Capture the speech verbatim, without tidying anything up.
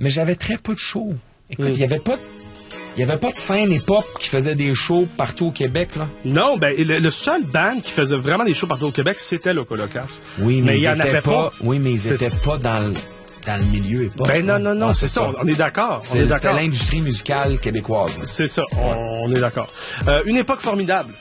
mais j'avais très peu de shows. Écoute, il mm. y avait pas... Il n'y avait pas de scène hip-hop qui faisait des shows partout au Québec, là? Non, ben, le, le seul band qui faisait vraiment des shows partout au Québec, c'était le Colocas. Oui, mais, mais il y en avait pas. pas. Oui, mais ils c'est... étaient pas dans le, dans le milieu hip-hop. Ben non, non, non, ah, c'est, c'est ça. ça. On est d'accord. C'est, on est c'était d'accord. l'industrie musicale québécoise. C'est ça. On, on est d'accord. Euh, une époque formidable.